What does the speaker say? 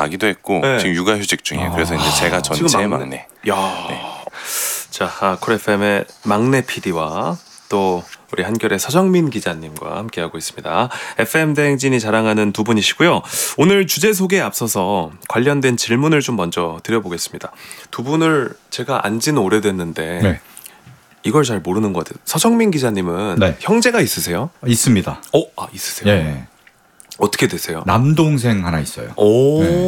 가기도 했고 네. 지금 육아휴직 중이에요. 그래서 이제 제가 전체 지금 막내. 야. 네. 자, 쿨 FM의 막내 PD와 또 우리 한결의 서정민 기자님과 함께하고 있습니다. FM 대행진이 자랑하는 두 분이시고요. 오늘 주제 소개에 앞서서 관련된 질문을 좀 먼저 드려보겠습니다. 두 분을 제가 안 지는 오래됐는데 네. 이걸 잘 모르는 것 같아요. 서정민 기자님은 네. 형제가 있으세요? 있습니다. 있으세요? 예. 어떻게 되세요? 남동생 하나 있어요. 오. 네.